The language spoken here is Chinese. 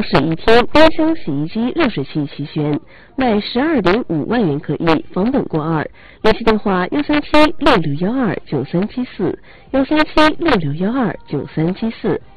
水一厅、冰箱、洗衣机、热水器齐全，卖12.5万元可以，房本过2。联系电话13766129374，13766129374。